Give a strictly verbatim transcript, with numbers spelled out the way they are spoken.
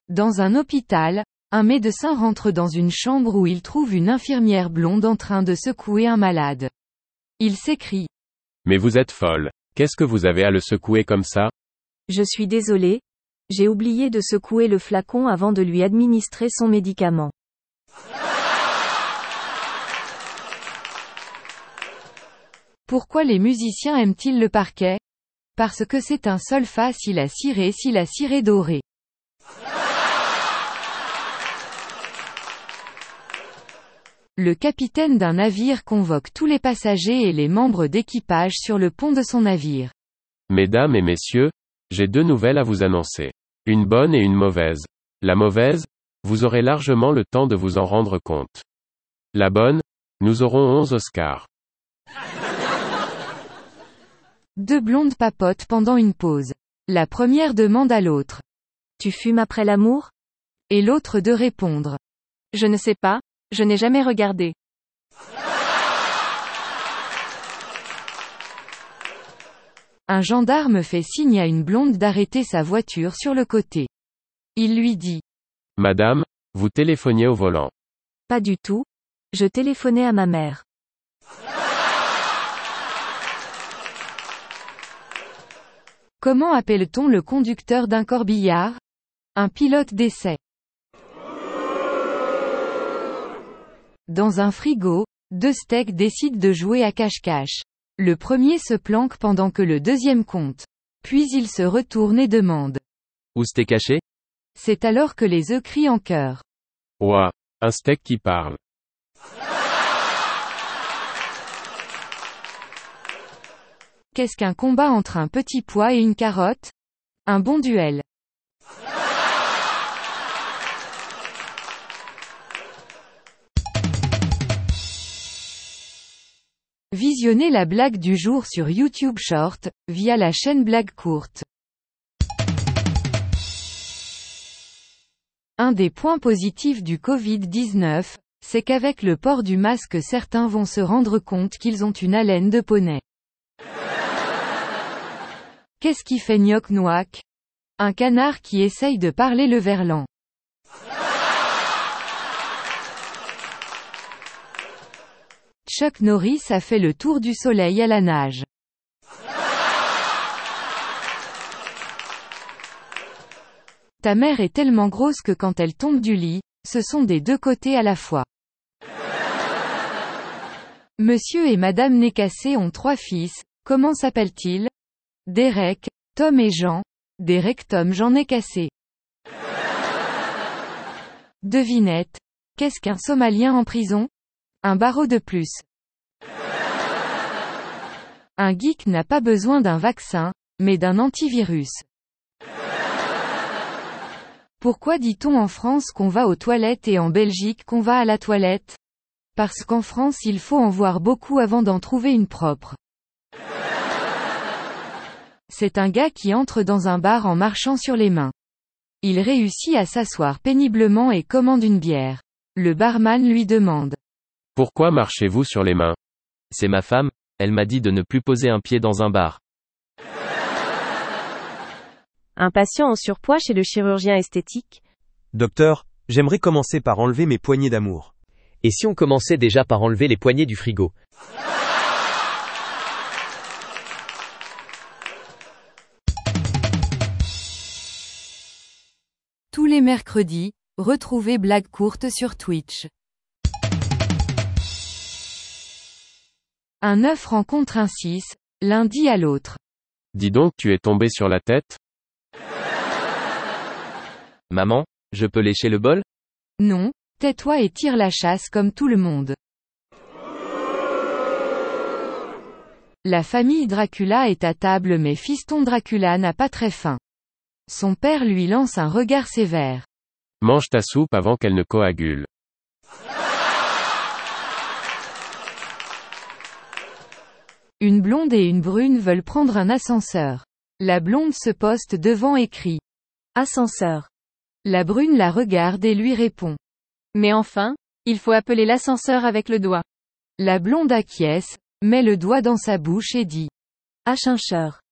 Dans un hôpital, un médecin rentre dans une chambre où il trouve une infirmière blonde en train de secouer un malade. Il s'écrie. Mais vous êtes folle. Qu'est-ce que vous avez à le secouer comme ça? Je suis désolé. J'ai oublié de secouer le flacon avant de lui administrer son médicament. Pourquoi les musiciens aiment-ils le parquet? Parce que c'est un sol facile à cirer si la cire est dorée. Le capitaine d'un navire convoque tous les passagers et les membres d'équipage sur le pont de son navire. Mesdames et messieurs, j'ai deux nouvelles à vous annoncer. Une bonne et une mauvaise. La mauvaise, vous aurez largement le temps de vous en rendre compte. La bonne, nous aurons onze Oscars. Deux blondes papotent pendant une pause. La première demande à l'autre. Tu fumes après l'amour? Et l'autre de répondre. Je ne sais pas, je n'ai jamais regardé. Un gendarme fait signe à une blonde d'arrêter sa voiture sur le côté. Il lui dit. Madame, vous téléphoniez au volant. Pas du tout. Je téléphonais à ma mère. Comment appelle-t-on le conducteur d'un corbillard? Un pilote d'essai. Dans un frigo, deux steaks décident de jouer à cache-cache. Le premier se planque pendant que le deuxième compte. Puis il se retourne et demande. Où c'était caché? C'est alors que les œufs crient en chœur. Ouah, un steak qui parle. Qu'est-ce qu'un combat entre un petit pois et une carotte? Un bon duel. Visionnez la blague du jour sur YouTube Short, via la chaîne Blague Courte. Un des points positifs du covid dix-neuf, c'est qu'avec le port du masque certains vont se rendre compte qu'ils ont une haleine de poney. Qu'est-ce qui fait gnoc-noac? Un canard qui essaye de parler le verlan. Chuck Norris a fait le tour du soleil à la nage. Ta mère est tellement grosse que quand elle tombe du lit, ce sont des deux côtés à la fois. Monsieur et Madame Nécassé ont trois fils, comment s'appellent-ils? Derek, Tom et Jean. Derek Tom Jean Nécassé. Devinette. Qu'est-ce qu'un Somalien en prison? Un barreau de plus. Un geek n'a pas besoin d'un vaccin, mais d'un antivirus. Pourquoi dit-on en France qu'on va aux toilettes et en Belgique qu'on va à la toilette? Parce qu'en France il faut en voir beaucoup avant d'en trouver une propre. C'est un gars qui entre dans un bar en marchant sur les mains. Il réussit à s'asseoir péniblement et commande une bière. Le barman lui demande. Pourquoi marchez-vous sur les mains? C'est ma femme, elle m'a dit de ne plus poser un pied dans un bar. Un patient en surpoids chez le chirurgien esthétique. Docteur, j'aimerais commencer par enlever mes poignées d'amour. Et si on commençait déjà par enlever les poignées du frigo? Tous les mercredis, retrouvez Blague Courte sur Twitch. Un œuf rencontre un six, l'un dit à l'autre. Dis donc, tu es tombé sur la tête? Maman, je peux lécher le bol? Non, tais-toi et tire la chasse comme tout le monde. La famille Dracula est à table mais fiston Dracula n'a pas très faim. Son père lui lance un regard sévère. Mange ta soupe avant qu'elle ne coagule. Une blonde et une brune veulent prendre un ascenseur. La blonde se poste devant et crie. Ascenseur. La brune la regarde et lui répond. Mais enfin, il faut appeler l'ascenseur avec le doigt. La blonde acquiesce, met le doigt dans sa bouche et dit. Ascenseur.